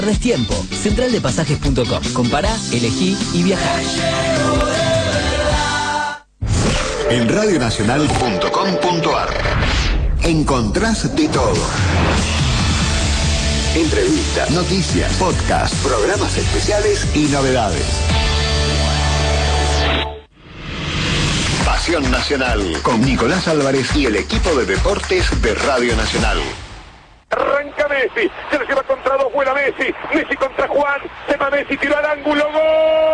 Tiempo, centraldepasajes.com. Compará, elegí y viajá. En radionacional.com.ar encontrás de todo. Entrevistas, noticias, podcasts, programas especiales y novedades. Pasión Nacional con Nicolás Álvarez y el equipo de deportes de Radio Nacional. Arranca Messi, se lo lleva contra dos, buena Messi, Messi contra Juan, se va Messi, tiró al ángulo, ¡gol!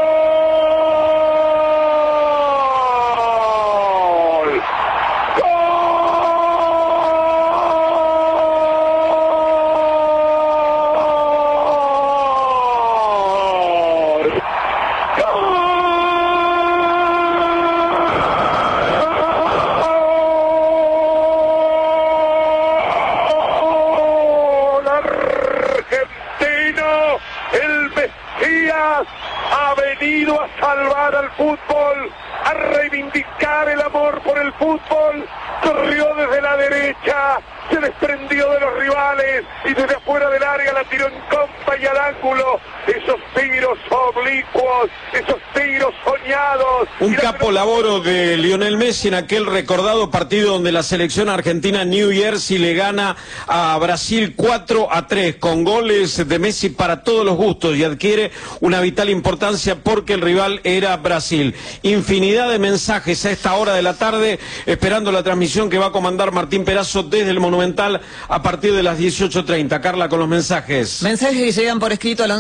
Ha venido a salvar al fútbol, a reivindicar el amor por el fútbol, corrió desde la derecha, se desprendió de los rivales y desde afuera del área la tiró en compa y al ángulo. Esos tiros oblicuos, esos tiros soñados. Un capo laboro de Lionel Messi en aquel recordado partido donde la selección argentina New Jersey le gana a Brasil 4-3 con goles de Messi para todos los gustos y adquiere una vital importancia porque el rival era Brasil. Infinidad de mensajes a esta hora de la tarde esperando la transmisión que va a comandar Martín Perazo desde el Monumental a partir de las 18:30. Carla, con los mensajes. Mensajes que llegan por escrito al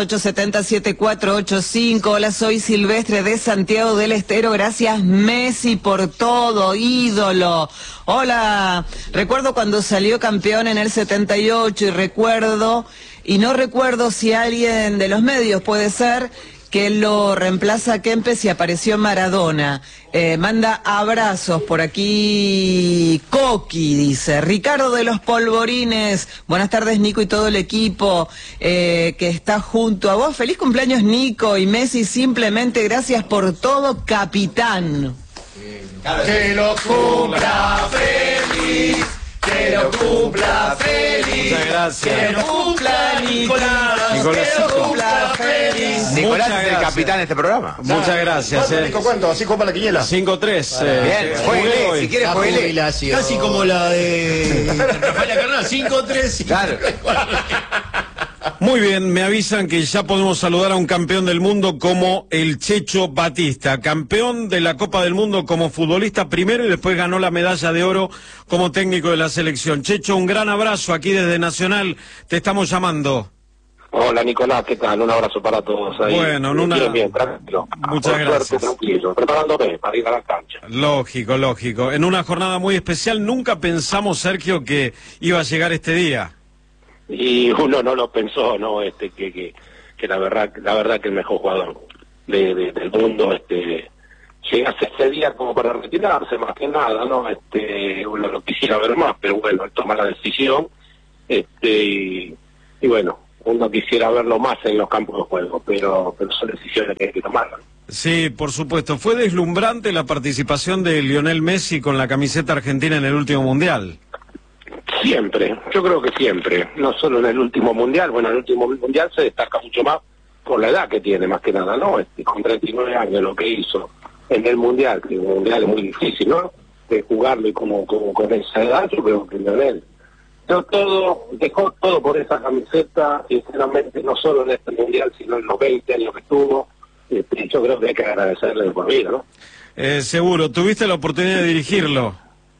1138707485. Hola, soy Silvestre de Santiago del Estero. Gracias, Messi, por todo, ídolo. Hola, recuerdo cuando salió campeón en el 78 y no recuerdo si alguien de los medios puede ser que lo reemplaza a Kempes y apareció Maradona. Manda abrazos por aquí. Coqui dice, Ricardo de los Polvorines, buenas tardes Nico y todo el equipo que está junto a vos. Feliz cumpleaños Nico y Messi, simplemente gracias por todo, capitán. Que lo cumpla feliz. Que lo cumpla feliz. Muchas gracias. Que lo cumpla Nicolás. Que lo cumpla feliz. Nicolás es el capitán de este programa. Muchas gracias. Nico, ¿cuánto? ¿Así copa la quiniela? 5-3. Bien, jueguele, si quiere jueguele. Casi como la de Rafaela Carnal, 5-3. Claro. Muy bien, me avisan que ya podemos saludar a un campeón del mundo como el Checho Batista, campeón de la Copa del Mundo como futbolista primero y después ganó la medalla de oro como técnico de la selección. Checho, un gran abrazo aquí desde Nacional, te estamos llamando. Hola Nicolás, ¿qué tal? Un abrazo para todos ahí. Bueno, en una... Bien, tranquilo. Muchas Por gracias. Suerte, tranquilo, preparándome para ir a la cancha. Lógico. En una jornada muy especial, nunca pensamos, Sergio, que iba a llegar este día. Y uno no lo pensó, ¿no? Que la verdad que el mejor jugador del mundo, llegase ese día como para retirarse, más que nada, ¿no? Uno lo quisiera ver más, pero bueno, él toma la decisión, y bueno, uno quisiera verlo más en los campos de juego, pero son decisiones que hay que tomar, ¿no? Sí, por supuesto. Fue deslumbrante la participación de Lionel Messi con la camiseta argentina en el último Mundial. Siempre, yo creo que siempre, no solo en el último mundial, bueno, en el último mundial se destaca mucho más por la edad que tiene, más que nada, ¿no? Con 39 años lo que hizo en el mundial, que un mundial es muy difícil, ¿no? De jugarlo y como con esa edad, yo creo que Lionel dejó todo por esa camiseta, sinceramente, no solo en este mundial, sino en los 20 años que estuvo, yo creo que hay que agradecerle de por vida, ¿no? Seguro, ¿tuviste la oportunidad de dirigirlo?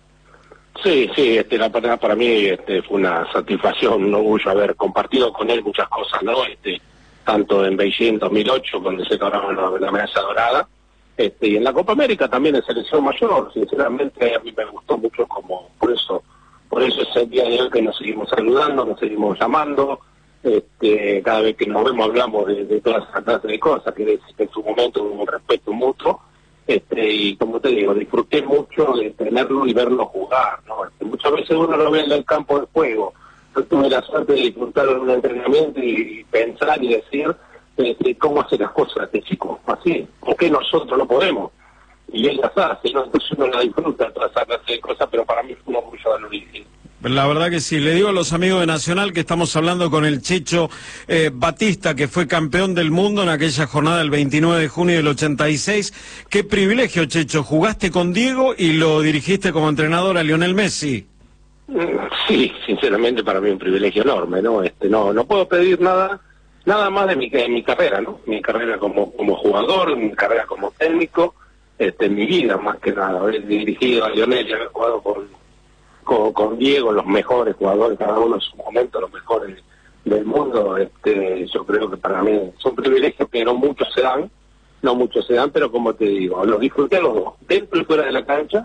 Sí, la verdad para mí fue una satisfacción, un orgullo haber compartido con él muchas cosas, ¿no? Tanto en Beijing 2008, donde se lograron la medalla dorada, y en la Copa América también en selección mayor, sinceramente a mí me gustó mucho por eso es el día de hoy que nos seguimos saludando, nos seguimos llamando, cada vez que nos vemos hablamos de todas esas clases de cosas, que en su momento hubo un respeto mutuo. Y como te digo, disfruté mucho de tenerlo y verlo jugar, ¿no? Muchas veces uno lo ve en el campo de juego. Yo tuve la suerte de disfrutarlo en un entrenamiento y pensar y decir cómo hace las cosas este chico, así, ¿por qué nosotros no podemos? Y él las hace, ¿no? Entonces uno la disfruta toda esa clase de cosas, pero para mí fue un orgullo verlo dirigir. La verdad que sí, le digo a los amigos de Nacional que estamos hablando con el Checho Batista, que fue campeón del mundo en aquella jornada del 29 de junio del 86. Qué privilegio, Checho, jugaste con Diego y lo dirigiste como entrenador a Lionel Messi. Sí, sinceramente para mí un privilegio enorme, ¿no? No puedo pedir nada más de mi carrera, ¿no? Mi carrera como jugador, mi carrera como técnico, mi vida más que nada, haber dirigido a Lionel y haber jugado con Diego, los mejores jugadores, cada uno en su momento, los mejores del mundo. Yo creo que para mí son privilegios que no muchos se dan, pero como te digo, los disfruté los dos, dentro y fuera de la cancha,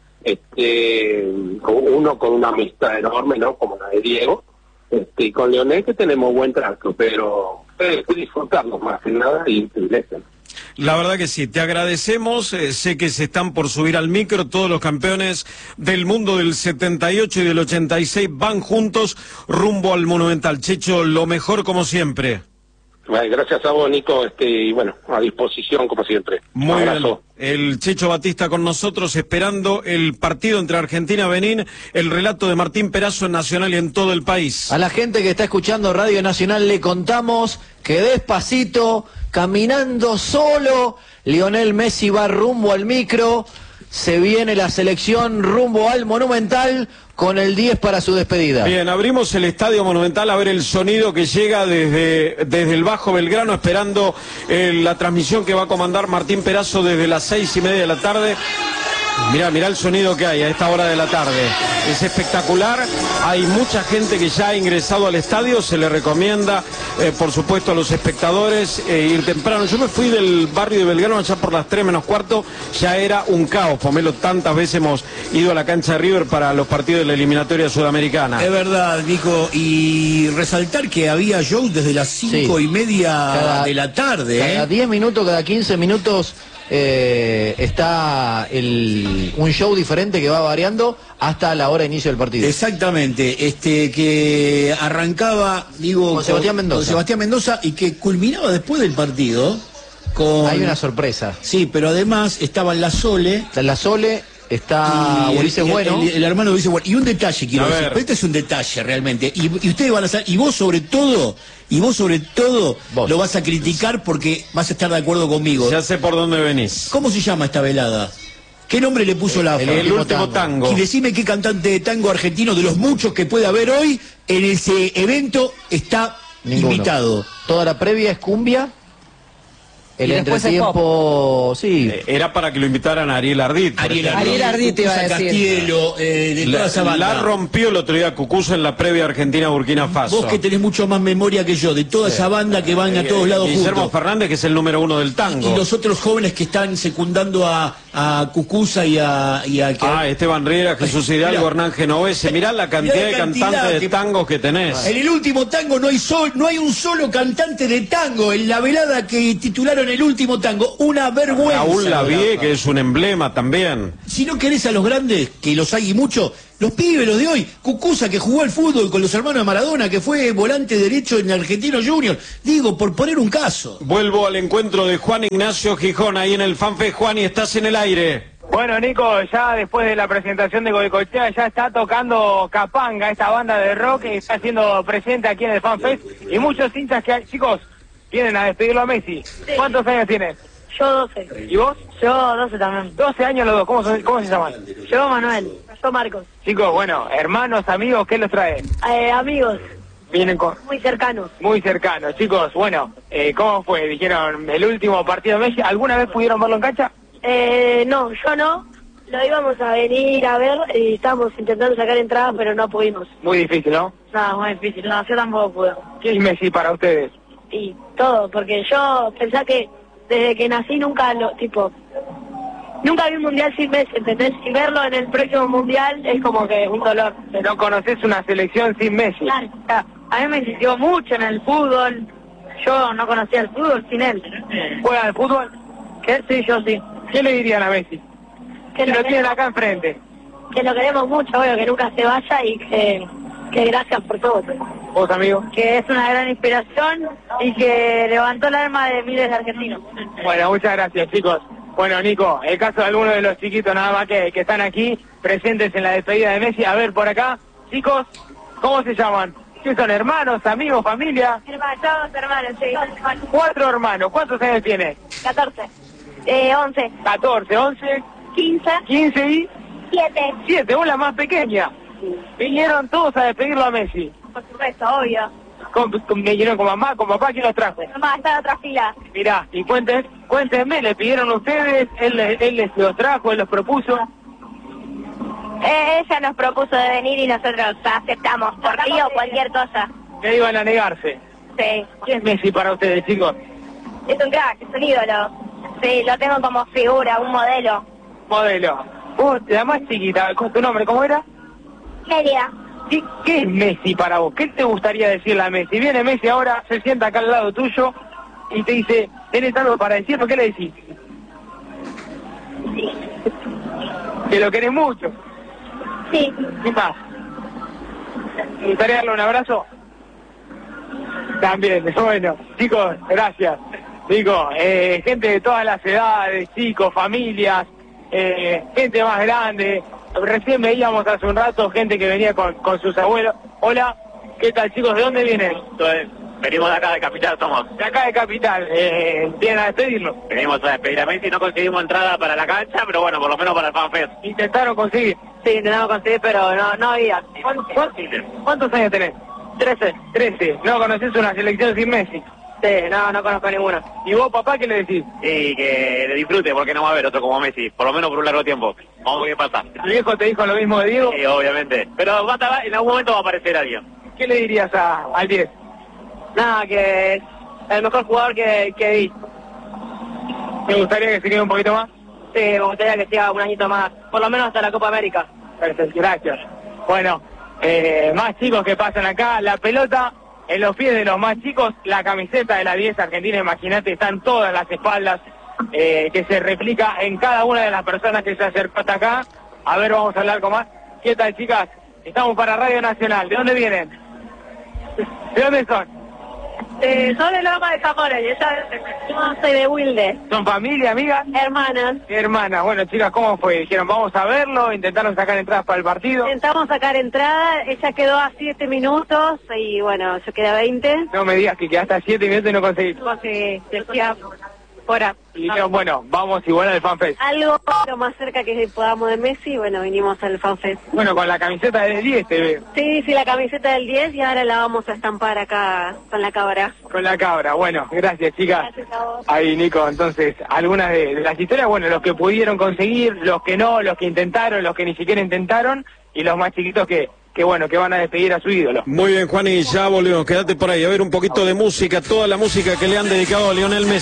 uno con una amistad enorme, ¿no? Como la de Diego, y con Lionel que tenemos buen trato, pero disfrutarlo más que nada y privilegio. La verdad que sí, te agradecemos, sé que se están por subir al micro, todos los campeones del mundo del 78 y del 86 van juntos rumbo al Monumental. Checho, lo mejor como siempre. Gracias a vos, Nico, y bueno, a disposición como siempre. Muy bien. El Checho Batista con nosotros esperando el partido entre Argentina y Benín, el relato de Martín Perazo en Nacional y en todo el país. A la gente que está escuchando Radio Nacional le contamos que despacito, caminando solo, Lionel Messi va rumbo al micro, se viene la selección rumbo al Monumental con el 10 para su despedida. Bien, abrimos el Estadio Monumental a ver el sonido que llega desde el Bajo Belgrano, esperando la transmisión que va a comandar Martín Perazo desde las 6:30 de la tarde. Mirá el sonido que hay a esta hora de la tarde. Es espectacular. Hay mucha gente que ya ha ingresado al estadio. Se le recomienda, por supuesto, a los espectadores ir temprano. Yo me fui del barrio de Belgrano allá por las 3 menos cuarto. Ya era un caos. Pomelo, tantas veces hemos ido a la cancha de River para los partidos de la eliminatoria sudamericana. Es verdad, Nico. Y resaltar que había show desde las 5:30 de la tarde. Cada 10 minutos, cada 15 minutos... está un show diferente que va variando hasta la hora de inicio del partido. Exactamente, que arrancaba, digo, con Sebastián Mendoza y que culminaba después del partido con... Hay una sorpresa. Sí, pero además estaban La Sole. Está Ulises Bueno. El hermano de Ulises Bueno. Y un detalle quiero decir, pero este es un detalle realmente. Y ustedes van a saber, y vos sobre todo lo vas a criticar porque vas a estar de acuerdo conmigo. Ya sé por dónde venís. ¿Cómo se llama esta velada? ¿Qué nombre le puso la AFA? El último tango. Y decime qué cantante de tango argentino de los muchos que puede haber hoy en ese evento está invitado. Toda la previa es cumbia. El entretiempo, sí. Era para que lo invitaran a Ariel Ardit. Ariel Ardit iba a decir. Castielo, de toda esa banda. La rompió el otro día Cucuza en la previa Argentina-Burkina Faso. Vos que tenés mucho más memoria que yo, de toda esa banda que van a todos lados Guillermo juntos. Fernández, que es el número 1 del tango. Y los otros jóvenes que están secundando a Cucuza y a Esteban Riera, Jesús Hidalgo, Hernán Genovese. Mirá la cantidad de cantantes de tangos que tenés. En el último tango no hay un solo cantante de tango. En la velada que titularon El Último Tango, una vergüenza. Raúl Lavie, que es un emblema también. Si no querés a los grandes, que los hay y mucho, los pibes, los de hoy, Cucuza, que jugó al fútbol con los hermanos de Maradona, que fue volante derecho en Argentino Junior, digo, por poner un caso. Vuelvo al encuentro de Juan Ignacio Gijón, ahí en el FanFest. Juan, y estás en el aire. Bueno, Nico, ya después de la presentación de Goicoechea ya está tocando Capanga, esta banda de rock que está siendo presente aquí en el FanFest, y muchos hinchas que hay. Chicos, vienen a despedirlo a Messi. Sí. ¿Cuántos años tienes? Yo 12. ¿Y vos? Yo 12 también. 12 años los dos, ¿cómo se llaman? Yo Manuel, yo Marcos. Chicos, bueno, hermanos, amigos, ¿qué los trae? Amigos. Vienen con... Muy cercanos. Muy cercanos, chicos, bueno, ¿cómo fue? Dijeron, el último partido de Messi, ¿alguna vez pudieron verlo en cancha? No, yo no. Lo íbamos a venir a ver y estábamos intentando sacar entradas, pero no pudimos. Muy difícil, ¿no? No, muy difícil, no, yo tampoco pude. ¿Qué es Messi para ustedes? Y todo, porque yo pensaba que desde que nací nunca vi un mundial sin Messi, ¿entendés? Y verlo en el próximo mundial es como que un dolor. ¿No conocés una selección sin Messi? Claro, a mí me insistió mucho en el fútbol. Yo no conocía el fútbol sin él. ¿Juega al fútbol? ¿Qué? Sí, yo sí. ¿Qué le dirían a Messi? Que lo tienen acá enfrente. Que lo queremos mucho, bueno, que nunca se vaya y que gracias por todo. ¿Vos, amigo? Que es una gran inspiración y que levantó el alma de miles de argentinos. Bueno, muchas gracias, chicos. Bueno, Nico, el caso de algunos de los chiquitos nada más que están aquí, presentes en la despedida de Messi. A ver, por acá, Chicos, ¿cómo se llaman? ¿Qué son, hermanos, amigos, familia? Somos hermanos, sí. 4 hermanos. ¿Cuántos años tiene? 14. 11. 14, 11, 15. 15 y 7. 7. Vos la más pequeña. Vinieron todos a despedirlo a Messi. Por supuesto, obvio. Vinieron con mamá, con papá, ¿quién los trajo? Mamá está en otra fila. Mirá, y cuéntenme, ¿le pidieron ustedes? ¿Él les los trajo, él los propuso? Ella nos propuso de venir y nosotros aceptamos por ti o cualquier cosa. ¿Qué iban a negarse? Sí. ¿Qué es Messi para ustedes, chicos? Es un crack, es un ídolo. Sí, lo tengo como figura, un modelo. Modelo. La más chiquita, ¿con tu nombre cómo era? Melia. ¿Qué es Messi para vos? ¿Qué te gustaría decirle a Messi? Viene Messi ahora, se sienta acá al lado tuyo y te dice, ¿tenés algo para decirme? ¿Qué le decís? Sí. ¿Que lo querés mucho? Sí. ¿Qué más? ¿Te gustaría darle un abrazo? También, bueno, chicos, gracias. Digo, gente de todas las edades, chicos, familias, gente más grande. Recién veíamos hace un rato gente que venía con sus abuelos. Hola, ¿qué tal, chicos? ¿De dónde vienen? Venimos de acá de Capital, somos. De acá de Capital, ¿vienen a despedirlo? Venimos a despedir a Messi, no conseguimos entrada para la cancha, pero bueno, por lo menos para el FanFest. ¿Intentaron conseguir? Sí, intentamos conseguir, pero no había. ¿Cuántos años tenés? 13. 13. ¿No conocés una selección sin Messi? Sí, no conozco ninguna. ¿Y vos, papá, qué le decís? Sí, que le disfrute, porque no va a haber otro como Messi, por lo menos por un largo tiempo. Vamos a ver qué pasa. ¿Tu viejo te dijo lo mismo de Diego? Sí, obviamente. Pero en algún momento va a aparecer alguien. ¿Qué le dirías al 10? Nada, que es el mejor jugador que vi. ¿Te gustaría que se quede un poquito más? Sí, me gustaría que siga un añito más, por lo menos hasta la Copa América. Perfecto, gracias. Bueno, más chicos que pasan acá, la pelota en los pies de los más chicos, la camiseta de la 10 Argentina, imagínate, están todas las espaldas, que se replica en cada una de las personas que se acercó hasta acá. A ver, vamos a hablar con más. ¿Qué tal, chicas? Estamos para Radio Nacional. ¿De dónde vienen? ¿De dónde son? Soy de Loma de Zamora, yo soy de Wilde. ¿Son familia, amigas? Hermanas. Hermanas. Bueno, chicas, ¿cómo fue? Dijeron, vamos a verlo, intentaron sacar entradas para el partido. Intentamos sacar entrada, ella quedó a 7 minutos y bueno, yo quedé a 20. No me digas que quedaste a 7 minutos y no conseguiste. Porque decía fuera. Y dijeron, bueno, vamos igual al FanFest. Algo lo más cerca que podamos de Messi, bueno, vinimos al FanFest. Bueno, con la camiseta del 10 te veo. Sí, la camiseta del 10 y ahora la vamos a estampar acá con la cabra. Con la cabra, bueno, gracias, chicas. Gracias a vos. Ahí, Nico, entonces, algunas de las historias, bueno, los que pudieron conseguir, los que no, los que intentaron, los que ni siquiera intentaron, y los más chiquitos que bueno, que van a despedir a su ídolo. Muy bien, Juan, y ya volvemos, quédate por ahí, a ver un poquito de música, toda la música que le han dedicado a Lionel Messi.